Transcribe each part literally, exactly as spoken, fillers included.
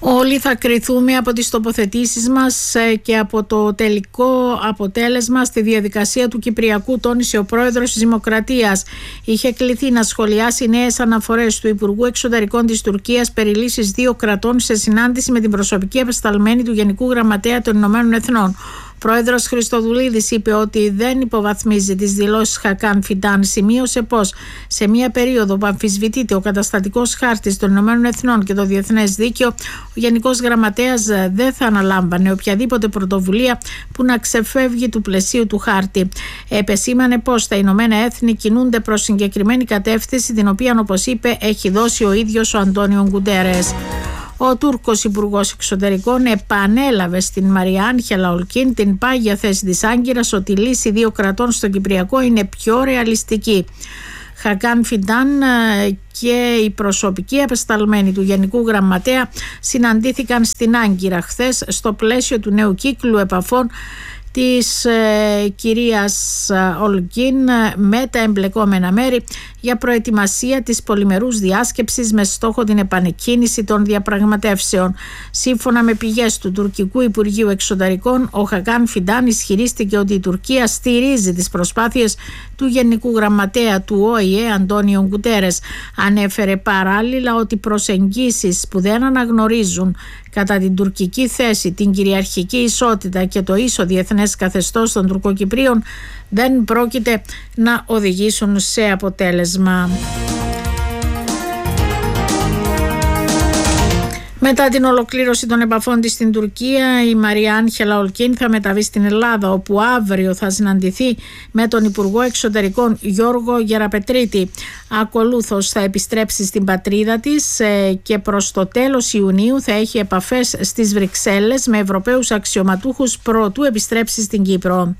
Όλοι θα κριθούμε από τις τοποθετήσεις μας και από το τελικό αποτέλεσμα στη διαδικασία του Κυπριακού, τόνισε ο πρόεδρος της Δημοκρατίας. Είχε κληθεί να σχολιάσει νέες αναφορές του Υπουργού Εξωτερικών της Τουρκίας περί λύσης δύο κρατών σε συνάντηση με την προσωπική απεσταλμένη του Γενικού Γραμματέα των Ηνωμένων Εθνών. Ο πρόεδρος Χριστοδουλίδης είπε ότι δεν υποβαθμίζει τις δηλώσεις Χακάν Φιντάν. Σημείωσε πως σε μια περίοδο που αμφισβητείται ο καταστατικός χάρτης των Ηνωμένων Εθνών και το διεθνές δίκαιο, ο Γενικός Γραμματέας δεν θα αναλάμβανε οποιαδήποτε πρωτοβουλία που να ξεφεύγει του πλαισίου του χάρτη. Επεσήμανε πως τα Ηνωμένα Έθνη κινούνται προς συγκεκριμένη κατεύθυνση, την οποία, όπως είπε, έχει δώσει ο ίδιος ο Αντώνιο Γκουντέρες. Ο Τούρκος Υπουργός Εξωτερικών επανέλαβε στην Μαρία Άγχελα Ολκίν την πάγια θέση της Άγκυρας ότι η λύση δύο κρατών στο Κυπριακό είναι πιο ρεαλιστική. Χακάν Φιντάν και η προσωπική απεσταλμένη του Γενικού Γραμματέα συναντήθηκαν στην Άγκυρα χθες στο πλαίσιο του νέου κύκλου επαφών της ε, κυρίας Ολκίν με τα εμπλεκόμενα μέρη για προετοιμασία της πολυμερούς διάσκεψης με στόχο την επανεκκίνηση των διαπραγματεύσεων. Σύμφωνα με πηγές του Τουρκικού Υπουργείου Εξωτερικών, ο Χακάν Φιντάν ισχυρίστηκε ότι η Τουρκία στηρίζει τις προσπάθειες του Γενικού Γραμματέα του Ο Η Ε Αντώνιο Γκουντέρες. Ανέφερε παράλληλα ότι προσεγγίσεις που δεν αναγνωρίζουν κατά την τουρκική θέση, την κυριαρχική ισότητα και το ίσο διεθνές καθεστώς των Τουρκοκυπρίων δεν πρόκειται να οδηγήσουν σε αποτέλεσμα. Μετά την ολοκλήρωση των επαφών της στην Τουρκία, η Μαρία Άγχελα Ολκίν θα μεταβεί στην Ελλάδα, όπου αύριο θα συναντηθεί με τον Υπουργό Εξωτερικών Γιώργο Γεραπετρίτη. Ακολούθως θα επιστρέψει στην πατρίδα της και προς το τέλος Ιουνίου θα έχει επαφές στις Βρυξέλλες με Ευρωπαίους αξιωματούχους προτού επιστρέψει στην Κύπρο.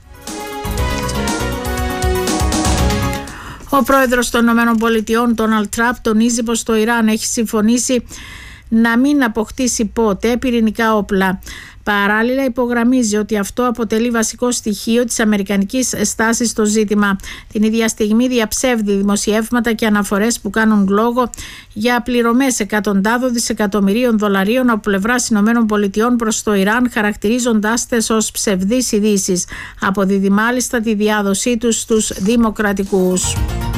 Ο πρόεδρος των ΗΠΑ, Ντόναλντ Τραμπ, τονίζει πως το Ιράν έχει συμφωνήσει να μην αποκτήσει ποτέ πυρηνικά όπλα. Παράλληλα υπογραμμίζει ότι αυτό αποτελεί βασικό στοιχείο της αμερικανικής στάσης στο ζήτημα. Την ίδια στιγμή διαψεύδει δημοσιεύματα και αναφορές που κάνουν λόγο για πληρωμές εκατοντάδων δισεκατομμυρίων δολαρίων από πλευράς ΗΠΑ προς το Ιράν, χαρακτηρίζοντάς τες ως ψευδείς ειδήσεις. Αποδίδει μάλιστα τη διάδοσή τους στους δημοκρατικούς.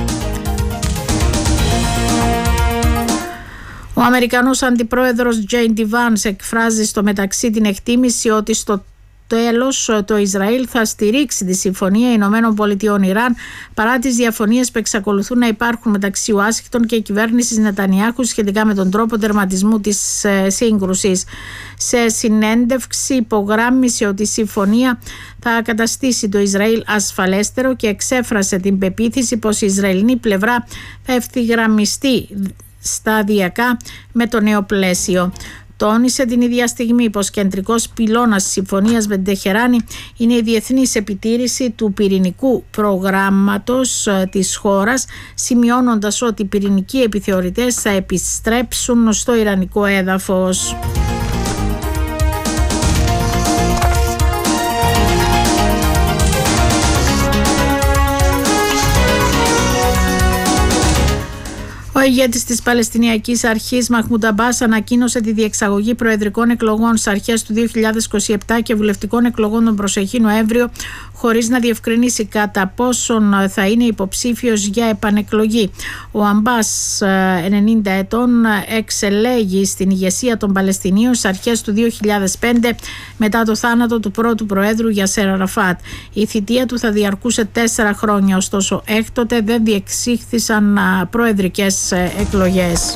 Ο Αμερικανός Αντιπρόεδρος Τζέι Ντι Βάνς εκφράζει στο μεταξύ την εκτίμηση ότι στο τέλος το Ισραήλ θα στηρίξει τη Συμφωνία Ηνωμένων Πολιτειών Ιράν παρά τις διαφωνίες που εξακολουθούν να υπάρχουν μεταξύ Ουάσιγκτον και κυβέρνησης Νετανιάχου σχετικά με τον τρόπο τερματισμού της ε, σύγκρουσης. Σε συνέντευξη υπογράμμισε ότι η συμφωνία θα καταστήσει το Ισραήλ ασφαλέστερο και εξέφρασε την πεποίθηση πως η Ισραηλινή πλευρά θα ευθυγραμμιστεί σταδιακά με το νέο πλαίσιο. Τόνισε την ίδια στιγμή πως κεντρικός πυλώνας της συμφωνίας με την Τεχεράνη είναι η διεθνής επιτήρηση του πυρηνικού προγράμματος της χώρας, σημειώνοντας ότι οι πυρηνικοί επιθεωρητές θα επιστρέψουν στο ιρανικό έδαφος. Ο ηγέτης της Παλαιστινιακής Αρχής Μαχμούντ Αμπάς ανακοίνωσε τη διεξαγωγή προεδρικών εκλογών στις αρχές του δύο χιλιάδες είκοσι επτά και βουλευτικών εκλογών τον προσεχή Νοέμβριο, χωρίς να διευκρινίσει κατά πόσον θα είναι υποψήφιος για επανεκλογή. Ο Αμπάς, ενενήντα ετών, εξελέγει στην ηγεσία των Παλαιστινίων στις αρχές του δύο χιλιάδες πέντε μετά το θάνατο του πρώτου προέδρου Γιασέρ Αραφάτ. Η θητεία του θα διαρκούσε τέσσερα χρόνια, ωστόσο έκτοτε δεν διεξήχθησαν προεδρικές εκλογές.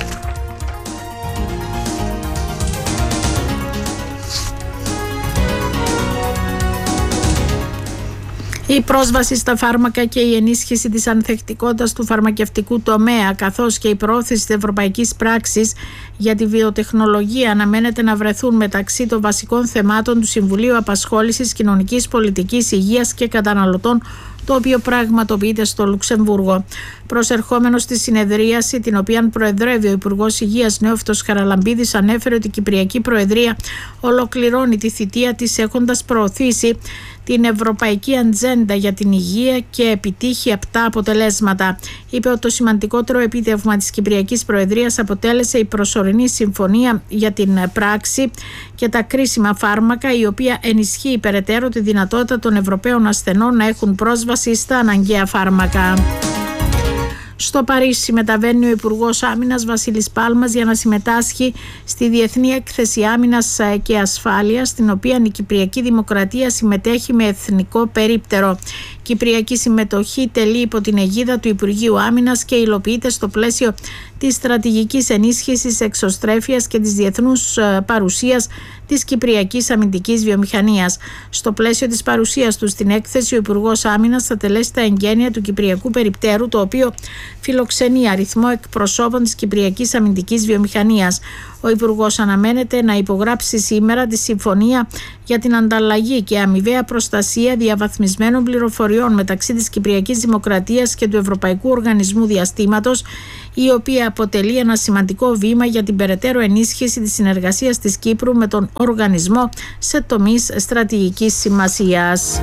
Η πρόσβαση στα φάρμακα και η ενίσχυση της ανθεκτικότητας του φαρμακευτικού τομέα, καθώς και η προώθηση της ευρωπαϊκής πράξης για τη βιοτεχνολογία αναμένεται να βρεθούν μεταξύ των βασικών θεμάτων του Συμβουλίου Απασχόλησης, Κοινωνικής Πολιτικής, Υγείας και Καταναλωτών, το οποίο πραγματοποιείται στο Λουξεμβούργο. Προσερχόμενος στη συνεδρίαση, την οποία προεδρεύει ο Υπουργός Υγείας Νεόφυτος Χαραλαμπίδης, ανέφερε ότι η Κυπριακή Προεδρία ολοκληρώνει τη θητεία της έχοντας προωθήσει την ευρωπαϊκή ατζέντα για την υγεία και επιτύχει απτά αποτελέσματα. Είπε ότι το σημαντικότερο επίτευγμα της Κυπριακής Προεδρίας αποτέλεσε η προσωρινή συμφωνία για την πράξη και τα κρίσιμα φάρμακα, η οποία ενισχύει περαιτέρω τη δυνατότητα των Ευρωπαίων ασθενών να έχουν πρόσβαση στα αναγκαία φάρμακα. Στο Παρίσι μεταβαίνει ο Υπουργός Άμυνας Βασίλης Πάλμας για να συμμετάσχει στη Διεθνή Έκθεση Άμυνας και Ασφάλειας, στην οποία η Κυπριακή Δημοκρατία συμμετέχει με εθνικό περίπτερο. Κυπριακή συμμετοχή τελεί υπό την αιγίδα του Υπουργείου Άμυνας και υλοποιείται στο πλαίσιο της στρατηγικής ενίσχυσης εξωστρέφειας και της διεθνούς παρουσίας της Κυπριακής Αμυντικής Βιομηχανίας. Στο πλαίσιο της παρουσίας του στην έκθεση, ο Υπουργός Άμυνας θα τελέσει τα εγγένεια του Κυπριακού Περιπτέρου, το οποίο φιλοξενεί αριθμό εκπροσώπων της Κυπριακής Αμυντικής Βιομηχανίας. Ο Υπουργός αναμένεται να υπογράψει σήμερα τη συμφωνία για την ανταλλαγή και αμοιβαία προστασία διαβαθμισμένων πληροφοριών μεταξύ της Κυπριακής Δημοκρατίας και του Ευρωπαϊκού Οργανισμού Διαστήματος, η οποία αποτελεί ένα σημαντικό βήμα για την περαιτέρω ενίσχυση της συνεργασίας της Κύπρου με τον οργανισμό σε τομείς στρατηγικής σημασίας.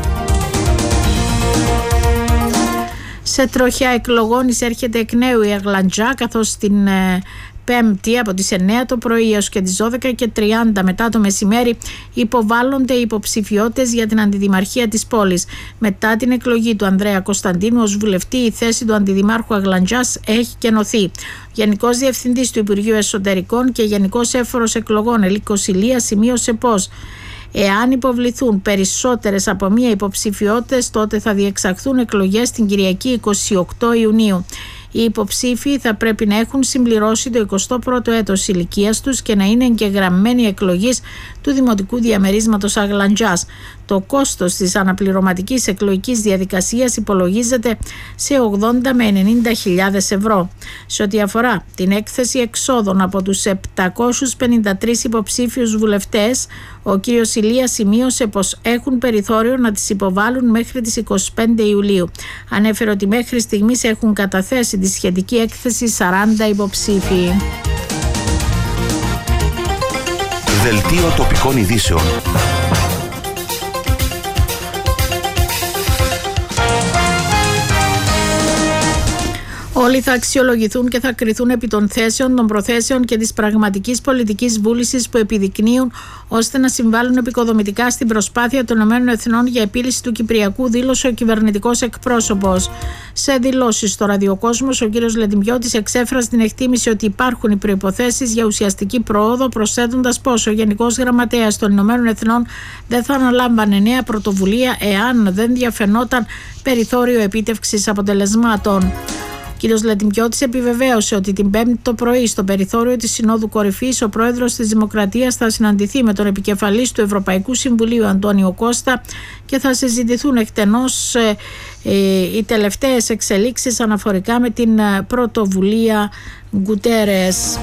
Σε τροχιά εκλογών εισέρχεται εκ νέου η Αγλαντζά, καθώς την ε, Πέμπτη από τις εννέα το πρωί έως και τις δώδεκα και τριάντα μετά το μεσημέρι υποβάλλονται οι υποψηφιότητες για την αντιδημαρχία της πόλης. Μετά την εκλογή του Ανδρέα Κωνσταντίνου ως βουλευτή, η θέση του αντιδημάρχου Αγλαντζάς έχει κενωθεί. Γενικός Διευθυντής του Υπουργείου Εσωτερικών και Γενικός Έφορος Εκλογών Ελίκος Ηλίας σημείωσε πως εάν υποβληθούν περισσότερες από μία υποψηφιότητες, τότε θα διεξαχθούν εκλογές την Κυριακή εικοστή ογδόη Ιουνίου. Οι υποψήφοι θα πρέπει να έχουν συμπληρώσει το εικοστό πρώτο έτος ηλικίας τους και να είναι εγγεγραμμένοι εκλογής του Δημοτικού Διαμερίσματος Αγλαντζάς. Το κόστος της αναπληρωματικής εκλογικής διαδικασίας υπολογίζεται σε ογδόντα με ενενήντα χιλιάδες ευρώ. Σε ό,τι αφορά την έκθεση εξόδων από τους επτακόσιους πενήντα τρεις υποψήφιους βουλευτές, ο κ. Ηλίας σημείωσε πως έχουν περιθώριο να τις υποβάλουν μέχρι τις εικοστή πέμπτη Ιουλίου. Ανέφερε ότι μέχρι στιγμής έχουν καταθέσει τη σχετική έκθεση σαράντα υποψήφοι. Δελτίο τοπικών ειδήσεων. Όλοι θα αξιολογηθούν και θα κριθούν επί των θέσεων, των προθέσεων και της πραγματικής πολιτικής βούλησης που επιδεικνύουν ώστε να συμβάλλουν επικοδομητικά στην προσπάθεια των ΗΕ για επίλυση του Κυπριακού, δήλωσε ο κυβερνητικός εκπρόσωπος. Σε δηλώσεις στο Ραδιοκόσμος, ο κ. Λεντιμιώτης εξέφρασε την εκτίμηση ότι υπάρχουν οι προϋποθέσεις για ουσιαστική πρόοδο, προσθέτοντας πως ο Γενικός Γραμματέας των ΗΕ δεν θα αναλάμβανε νέα πρωτοβουλία εάν δεν διαφαινόταν περιθώριο επίτευξης αποτελεσμάτων. Ο κ. Λεντιμιώτης επιβεβαίωσε ότι την Πέμπτη το πρωί στο περιθώριο της Συνόδου Κορυφής ο πρόεδρος της Δημοκρατίας θα συναντηθεί με τον επικεφαλής του Ευρωπαϊκού Συμβουλίου Αντώνιο Κώστα και θα συζητηθούν εκτενώς ε, ε, οι τελευταίες εξελίξεις αναφορικά με την πρωτοβουλία Γκουτέρες.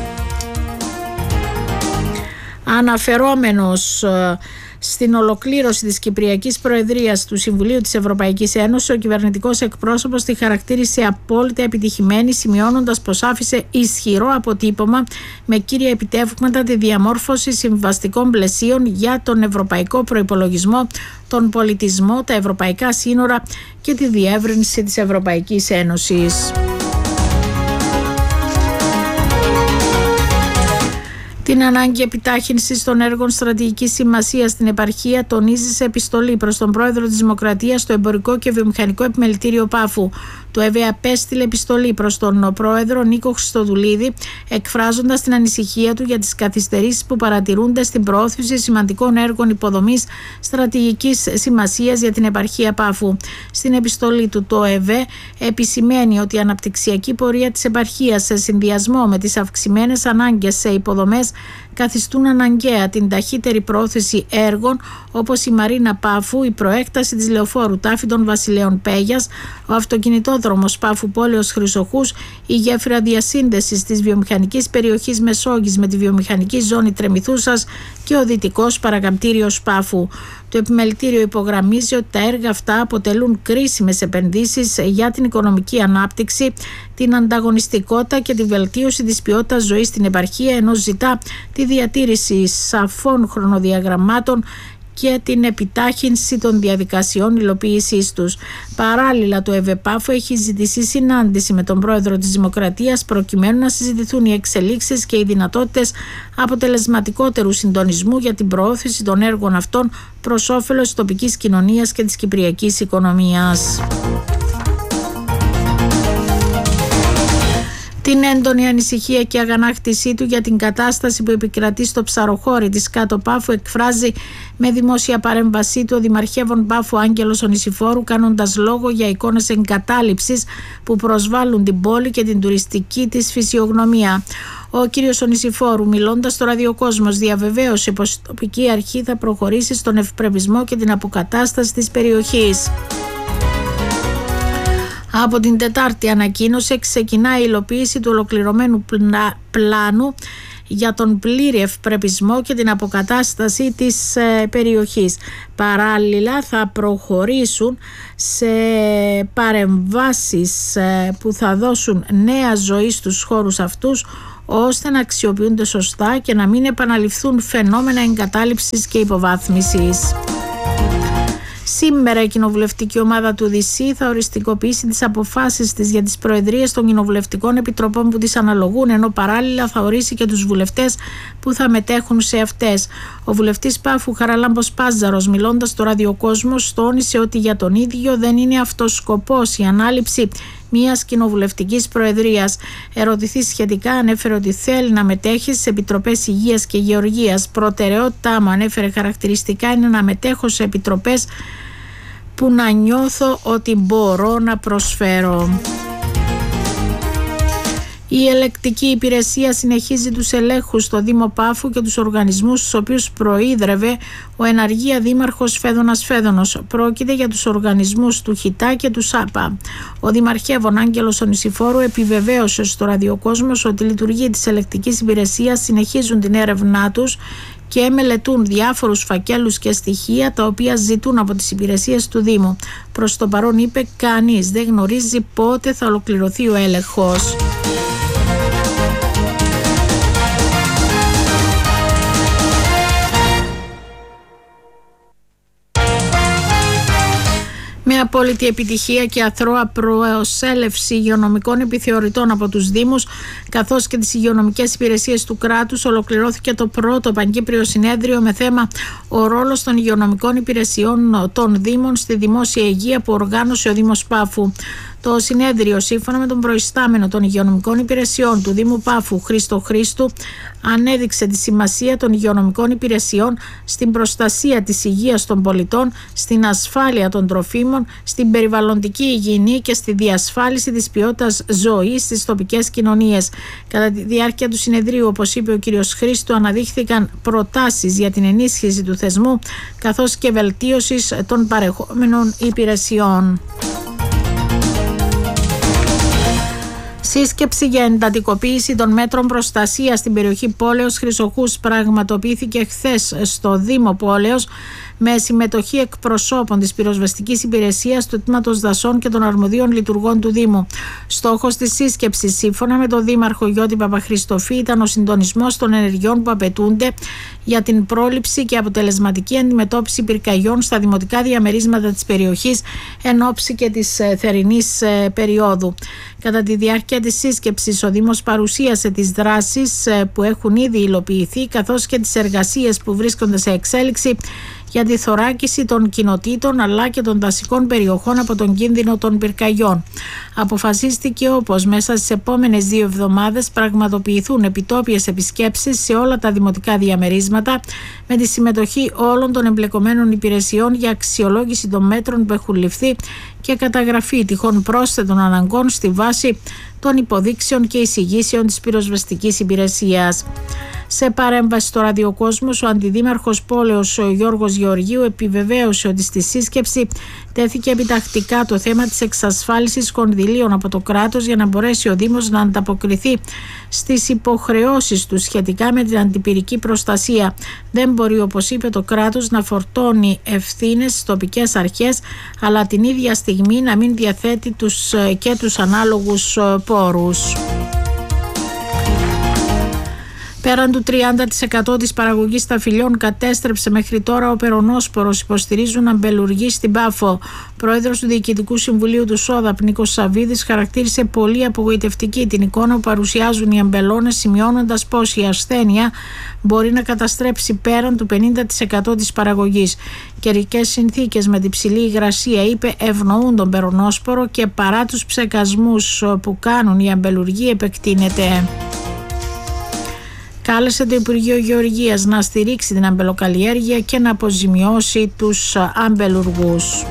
Αναφερόμενος ε, στην ολοκλήρωση της Κυπριακής Προεδρίας του Συμβουλίου της Ευρωπαϊκής Ένωσης, ο κυβερνητικός εκπρόσωπος τη χαρακτήρισε απόλυτα επιτυχημένη, σημειώνοντας πως άφησε ισχυρό αποτύπωμα με κύρια επιτεύγματα τη διαμόρφωση συμβαστικών πλαισίων για τον ευρωπαϊκό προϋπολογισμό, τον πολιτισμό, τα ευρωπαϊκά σύνορα και τη διεύρυνση της Ευρωπαϊκής Ένωσης. Την ανάγκη επιτάχυνσης των έργων στρατηγικής σημασίας στην επαρχία τονίζει σε επιστολή προς τον πρόεδρο της Δημοκρατίας στο Εμπορικό και Βιομηχανικό Επιμελητήριο Πάφου. Το ΕΒΕ απέστειλε επιστολή προς τον πρόεδρο Νίκο Χριστοδουλίδη, εκφράζοντας την ανησυχία του για τις καθυστερήσεις που παρατηρούνται στην προώθηση σημαντικών έργων υποδομής στρατηγικής σημασίας για την επαρχία Πάφου. Στην επιστολή του, το ΕΒΕ επισημαίνει ότι η αναπτυξιακή πορεία της επαρχίας σε συνδυασμό με τις αυξημένες ανάγκες σε υποδομές καθιστούν αναγκαία την ταχύτερη πρόθεση έργων όπως η Μαρίνα Πάφου, η προέκταση της λεωφόρου Τάφη των Βασιλέων Πέγιας, ο αυτοκινητόδρομος Πάφου Πόλεως Χρυσοχούς, η γέφυρα διασύνδεσης της βιομηχανικής περιοχής Μεσόγης με τη βιομηχανική ζώνη Τρεμηθούσας και ο δυτικός παρακαμπτήριος Πάφου. Το επιμελητήριο υπογραμμίζει ότι τα έργα αυτά αποτελούν κρίσιμες επενδύσεις για την οικονομική ανάπτυξη, την ανταγωνιστικότητα και τη βελτίωση της ποιότητας ζωής στην επαρχία, ενώ ζητά τη διατήρηση σαφών χρονοδιαγραμμάτων και την επιτάχυνση των διαδικασιών υλοποίησής τους. Παράλληλα, το ΕΒΕΠΑΦΟ έχει ζητήσει συνάντηση με τον πρόεδρο της Δημοκρατίας προκειμένου να συζητηθούν οι εξελίξεις και οι δυνατότητες αποτελεσματικότερου συντονισμού για την προώθηση των έργων αυτών προς όφελος της τοπικής κοινωνίας και της κυπριακής οικονομίας. Την έντονη ανησυχία και αγανάκτησή του για την κατάσταση που επικρατεί στο ψαροχώρι της Κάτω Πάφου εκφράζει με δημόσια παρέμβασή του ο Δημαρχεύων Πάφου Άγγελος Ονησιφόρου, κάνοντας λόγο για εικόνες εγκατάλειψης που προσβάλλουν την πόλη και την τουριστική της φυσιογνωμία. Ο κύριος Ονησιφόρου, μιλώντας στο Ραδιοκόσμος, διαβεβαίωσε πως η τοπική αρχή θα προχωρήσει στον ευπρεπισμό και την αποκατάσταση της περιοχής. Από την Τετάρτη ανακοίνωσε ξεκινά η υλοποίηση του ολοκληρωμένου πλάνου για τον πλήρη ευπρεπισμό και την αποκατάσταση της ε, περιοχής. Παράλληλα θα προχωρήσουν σε παρεμβάσεις ε, που θα δώσουν νέα ζωή στους χώρους αυτούς, ώστε να αξιοποιούνται σωστά και να μην επαναληφθούν φαινόμενα εγκατάλειψης και υποβάθμισης. Σήμερα η κοινοβουλευτική ομάδα του ΔΥΣΥ θα οριστικοποιήσει τις αποφάσεις της για τις προεδρίες των κοινοβουλευτικών επιτροπών που της αναλογούν, ενώ παράλληλα θα ορίσει και τους βουλευτές που θα μετέχουν σε αυτές. Ο βουλευτής Πάφου Χαραλάμπος Πάζαρος, μιλώντας στο Ραδιοκόσμος, τόνισε ότι για τον ίδιο δεν είναι αυτός σκοπός η ανάληψη μιας κοινοβουλευτικής προεδρίας. Ερωτηθεί σχετικά, ανέφερε ότι θέλει να μετέχει στις επιτροπές υγείας και γεωργίας. Προτεραιότητά μου, ανέφερε χαρακτηριστικά, είναι να μετέχω σε επιτροπές που να νιώθω ότι μπορώ να προσφέρω. Η ελεκτική υπηρεσία συνεχίζει τους ελέγχους στο Δήμο Πάφου και τους οργανισμούς στους οποίους προείδρευε ο εναργία δήμαρχος Φέδωνας Φέδωνος. Πρόκειται για τους οργανισμούς του ΧΙΤΑ και του ΣΑΠΑ. Ο Δημαρχεύων Άγγελος Ονησιφόρου επιβεβαίωσε στο Ραδιοκόσμος ότι οι λειτουργοί της ελεκτικής υπηρεσίας συνεχίζουν την έρευνά τους και μελετούν διάφορους φακέλους και στοιχεία τα οποία ζητούν από τις υπηρεσίες του Δήμου. Προς το παρόν, είπε, κανείς δεν γνωρίζει πότε θα ολοκληρωθεί ο έλεγχος. Με απόλυτη επιτυχία και αθρώα προσέλευση υγειονομικών επιθεωρητών από τους Δήμους καθώς και τις υγειονομικές υπηρεσίες του κράτους, ολοκληρώθηκε το πρώτο Παγκύπριο Συνέδριο με θέμα «Ο ρόλος των υγειονομικών υπηρεσιών των Δήμων στη δημόσια υγεία» που οργάνωσε ο Δήμος Πάφου. Το συνέδριο, σύμφωνα με τον προϊστάμενο των υγειονομικών υπηρεσιών του Δήμου Πάφου, Χρήστο Χρήστου, ανέδειξε τη σημασία των υγειονομικών υπηρεσιών στην προστασία της υγείας των πολιτών, στην ασφάλεια των τροφίμων, στην περιβαλλοντική υγιεινή και στη διασφάλιση της ποιότητας ζωής στις τοπικές κοινωνίες. Κατά τη διάρκεια του συνεδρίου, όπως είπε ο κ. Χρήστου, αναδείχθηκαν προτάσεις για την ενίσχυση του θεσμού καθώς και βελτίωσης των παρεχόμενων υπηρεσιών. Σύσκεψη για εντατικοποίηση των μέτρων προστασίας στην περιοχή Πόλεως Χρυσοχούς πραγματοποιήθηκε χθες στο Δήμο Πόλεως με συμμετοχή εκπροσώπων της πυροσβεστικής υπηρεσίας, του Τμήματος Δασών και των αρμοδίων λειτουργών του Δήμου. Στόχος της σύσκεψης, σύμφωνα με τον Δήμαρχο Γιώτη Παπαχρηστοφή, ήταν ο συντονισμός των ενεργειών που απαιτούνται για την πρόληψη και αποτελεσματική αντιμετώπιση πυρκαγιών στα δημοτικά διαμερίσματα της περιοχής εν ώψη και της θερινής περίοδου. Κατά τη διάρκεια της σύσκεψης, ο Δήμος παρουσίασε τις δράσεις που έχουν ήδη υλοποιηθεί καθώς και τις εργασίες που βρίσκονται σε εξέλιξη για τη θωράκιση των κοινοτήτων αλλά και των δασικών περιοχών από τον κίνδυνο των πυρκαγιών. Αποφασίστηκε όπως μέσα στις επόμενες δύο εβδομάδες πραγματοποιηθούν επιτόπιες επισκέψεις σε όλα τα δημοτικά διαμερίσματα με τη συμμετοχή όλων των εμπλεκομένων υπηρεσιών για αξιολόγηση των μέτρων που έχουν ληφθεί και καταγραφή τυχόν πρόσθετων αναγκών στη βάση των υποδείξεων και εισηγήσεων της πυροσβεστικής υπηρεσίας. Σε παρέμβαση στο Ραδιοκόσμος, ο Αντιδήμαρχος Πόλεως ο Γιώργος Γεωργίου επιβεβαίωσε ότι στη σύσκεψη τέθηκε επιτακτικά το θέμα της εξασφάλισης κονδυλίων από το κράτος για να μπορέσει ο Δήμος να ανταποκριθεί στις υποχρεώσεις του σχετικά με την αντιπυρική προστασία. Δεν μπορεί, όπως είπε, το κράτος να φορτώνει ευθύνες στις τοπικές αρχές, αλλά την ίδια στιγμή να μην διαθέτει τους και τους ανάλογους πόρους. Πέραν του τριάντα τοις εκατό της παραγωγής ταφυλιών κατέστρεψε μέχρι τώρα ο περονόσπορος, υποστηρίζουν αμπελουργοί στην Πάφο. Πρόεδρος του Διοικητικού Συμβουλίου του ΣΟΔΑΠ, Νίκος Σαββίδης, χαρακτήρισε πολύ απογοητευτική την εικόνα που παρουσιάζουν οι αμπελώνες, σημειώνοντας πως η ασθένεια μπορεί να καταστρέψει πέραν του πενήντα τοις εκατό της παραγωγής. Καιρικές συνθήκες με την ψηλή υγρασία, είπε, ευνοούν τον περονόσπορο και παρά τους ψεκασμούς που κάνουν οι αμπελουργοί επεκτείνεται. Κάλεσε το Υπουργείο Γεωργίας να στηρίξει την αμπελοκαλλιέργεια και να αποζημιώσει τους αμπελουργούς.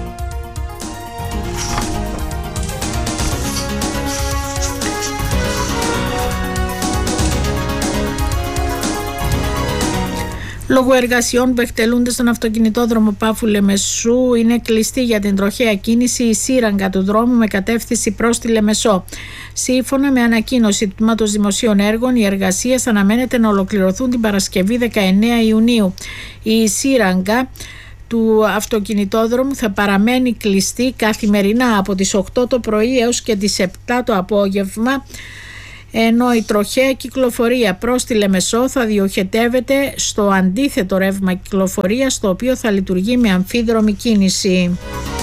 Λόγω εργασιών που εκτελούνται στον αυτοκινητόδρομο Πάφου Λεμεσού, είναι κλειστή για την τροχαία κίνηση η σύραγγα του δρόμου με κατεύθυνση προς τη Λεμεσό. Σύμφωνα με ανακοίνωση του Τμήματος Δημοσίων Έργων, οι εργασίες αναμένεται να ολοκληρωθούν την Παρασκευή δεκαεννέα Ιουνίου. Η σύραγγα του αυτοκινητόδρομου θα παραμένει κλειστή καθημερινά από τις οκτώ το πρωί έως και τις επτά το απόγευμα, ενώ η τροχαία κυκλοφορία προς τη Λεμεσό θα διοχετεύεται στο αντίθετο ρεύμα κυκλοφορίας, το οποίο θα λειτουργεί με αμφίδρομη κίνηση.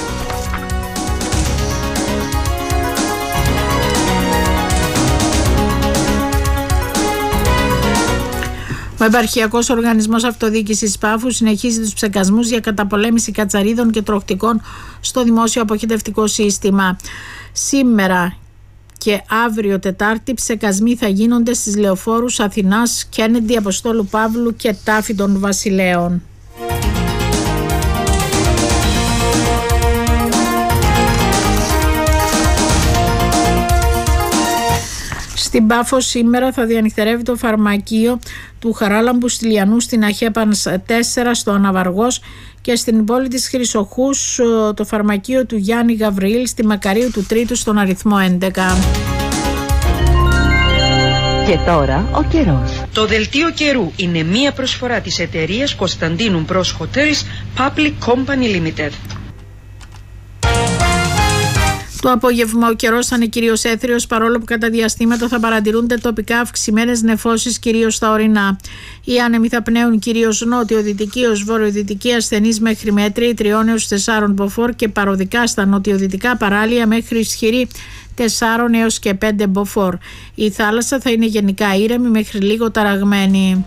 Ο Επαρχιακός Οργανισμός Αυτοδιοίκησης Πάφου συνεχίζει τους ψεκασμούς για καταπολέμηση κατσαρίδων και τροχτικών στο δημόσιο αποχετευτικό σύστημα. Σήμερα και αύριο Τετάρτη ψεκασμοί θα γίνονται στις λεωφόρους Αθηνάς, Κέννεντι, Αποστόλου Παύλου και Τάφη των Βασιλέων. Στην Πάφο σήμερα θα διανυκτερεύει το φαρμακείο του Χαράλαμπου Στυλιανού στην Αχέπανς τέσσερα στο Αναβαργός και στην πόλη της Χρυσοχούς το φαρμακείο του Γιάννη Γαβριήλ στη Μακαρίου του Τρίτου στον αριθμό έντεκα. Και τώρα ο καιρός. Το δελτίο καιρού είναι μία προσφορά της εταιρείας Κωνσταντίνου Μπρος Hotels Public Company Limited. Το απόγευμα ο καιρός θα είναι κυρίως έθριος, παρόλο που κατά διαστήματα θα παρατηρούνται τοπικά αυξημένες νεφώσεις κυρίως στα ορεινά. Οι άνεμοι θα πνέουν κυρίως νότιο-δυτική ως βορειοδυτική ασθενής μέχρι μέτρη τριών έως τεσσάρων μποφόρ και παροδικά στα νοτιοδυτικά παράλια μέχρι ισχυρή τεσσάρων έως και πέντε μποφόρ. Η θάλασσα θα είναι γενικά ήρεμη μέχρι λίγο ταραγμένη.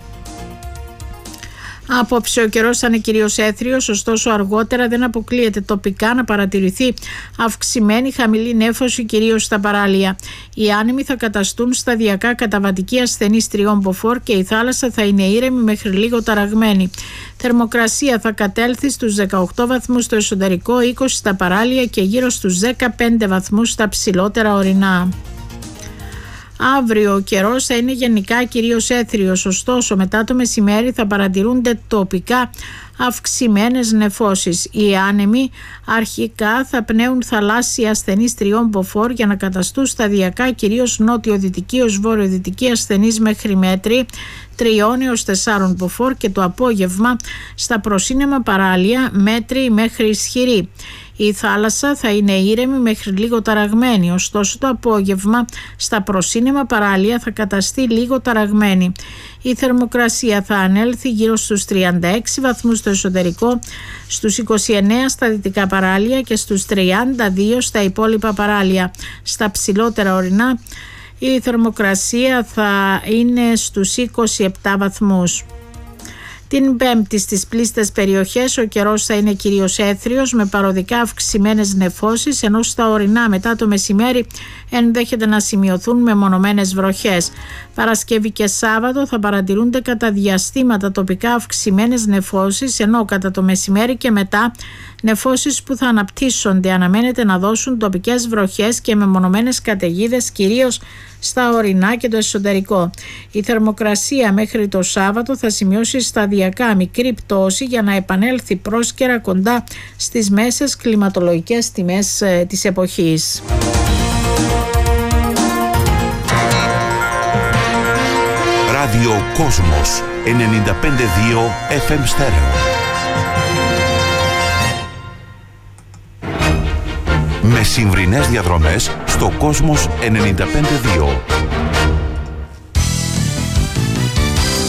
Απόψε ο καιρός θα είναι κυρίως έθριος, ωστόσο αργότερα δεν αποκλείεται τοπικά να παρατηρηθεί αυξημένη χαμηλή νέφωση κυρίως στα παράλια. Οι άνεμοι θα καταστούν σταδιακά καταβατική ασθενής τριών μποφόρ και η θάλασσα θα είναι ήρεμη μέχρι λίγο ταραγμένη. Θερμοκρασία θα κατέλθει στους δεκαοκτώ βαθμούς στο εσωτερικό, είκοσι στα παράλια και γύρω στους δεκαπέντε βαθμούς στα ψηλότερα ορεινά. Αύριο ο καιρός θα είναι γενικά κυρίως έθριος, ωστόσο μετά το μεσημέρι θα παρατηρούνται τοπικά αυξημένες νεφώσεις. Οι άνεμοι αρχικά θα πνέουν θαλάσσια ασθενείς τριών μποφόρ για να καταστούν σταδιακά κυρίως νότιο-δυτική ως βορειοδυτική ασθενείς μέχρι μέτρη τριών έως τεσσάρων μποφόρ και το απόγευμα στα προσύνεμα παράλια μέτρη μέχρι ισχυρή. Η θάλασσα θα είναι ήρεμη μέχρι λίγο ταραγμένη, ωστόσο το απόγευμα στα προσύνεμα παράλια θα καταστεί λίγο ταραγμένη. Η θερμοκρασία θα ανέλθει γύρω στους τριάντα έξι βαθμούς στο εσωτερικό, στους είκοσι εννέα στα δυτικά παράλια και στους τριάντα δύο στα υπόλοιπα παράλια. Στα ψηλότερα ορεινά η θερμοκρασία θα είναι στους είκοσι επτά βαθμούς. Την Πέμπτη στις πλήστες περιοχές ο καιρός θα είναι κυρίως έθριος με παροδικά αυξημένες νεφώσεις, ενώ στα ορεινά μετά το μεσημέρι ενδέχεται να σημειωθούν μεμονωμένες βροχές. Παρασκευή και Σάββατο θα παρατηρούνται κατά διαστήματα τοπικά αυξημένες νεφώσεις, ενώ κατά το μεσημέρι και μετά νεφώσεις που θα αναπτύσσονται αναμένεται να δώσουν τοπικές βροχές και μεμονωμένες καταιγίδες κυρίως στα ορεινά και το εσωτερικό. Η θερμοκρασία μέχρι το Σάββατο θα σημειώσει σταδιακά μικρή πτώση για να επανέλθει πρόσκαιρα κοντά στις μέσες κλιματολογικές τιμές ε, της εποχής. Ράδιο Κόσμος ενενήντα πέντε κόμμα δύο εφ εμ Στέρεο. Με συμβρινές διαδρομές στο Κόσμος ενενήντα πέντε κόμμα δύο.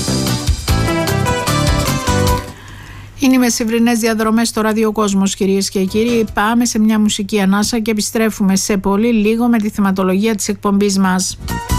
Είναι οι μεσημβρινές διαδρομές στο Ραδιοκόσμος, κυρίες και κύριοι. Πάμε σε μια μουσική ανάσα και επιστρέφουμε σε πολύ λίγο με τη θεματολογία της εκπομπής μας.